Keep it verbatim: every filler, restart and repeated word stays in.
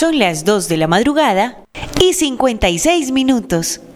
Son las dos de la madrugada y cincuenta y seis minutos.